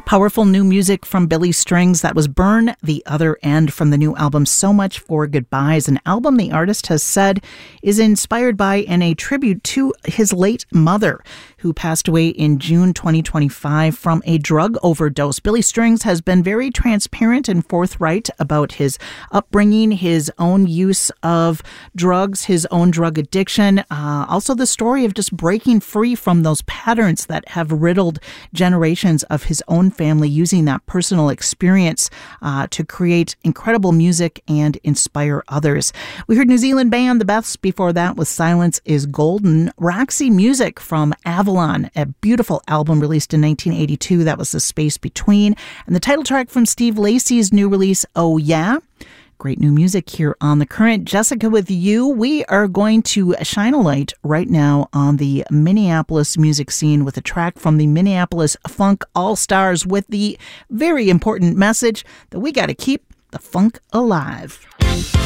Powerful new music from Billy Strings. That was Burn the Other End from the new album So Much for Goodbyes, an album the artist has said is inspired by and a tribute to his late mother, who passed away in June 2025 from a drug overdose. Billy Strings has been very transparent and forthright about his upbringing, his own use of drugs, his own drug addiction, also the story of just breaking free from those patterns that have riddled generations of his own family, using that personal experience to create incredible music and inspire others. We heard New Zealand band The Beths before that with Silence is Golden. Roxy Music from Avalon, a beautiful album released in 1982. That was The Space Between. And the title track from Steve Lacy's new release, Oh Yeah. Great new music here on The Current. Jessica with you. We are going to shine a light right now on the Minneapolis music scene with a track from the Minneapolis Funk All-Stars with the very important message that we got to keep the funk alive.